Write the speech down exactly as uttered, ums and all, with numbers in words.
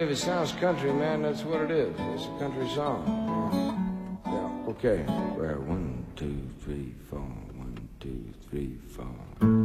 If it sounds country, man, that's what it is. It's a country song. Yeah, yeah. Okay. Well, one, two, three, four. One, two, three, four.